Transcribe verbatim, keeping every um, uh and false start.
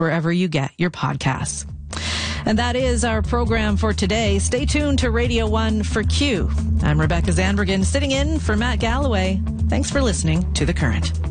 wherever you get your podcasts. And that is our program for today. Stay tuned to Radio one for Q. I'm Rebecca Zandbergen, sitting in for Matt Galloway. Thanks for listening to The Current.